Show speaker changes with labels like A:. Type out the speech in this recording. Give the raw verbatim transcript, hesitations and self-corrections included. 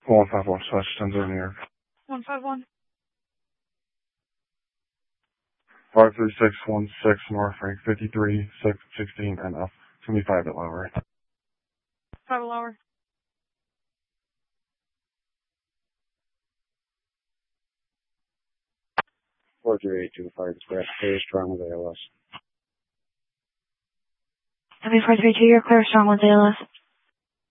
A: one five one, slash ten zero New York.
B: one five one.
A: five three six one six North Frank, fifty-three six sixteen N F. It's going to be five at lower.
B: five at lower.
C: four three eight two five Express, clear strong with A L S.
B: W four three two, you're clear strong with A L S.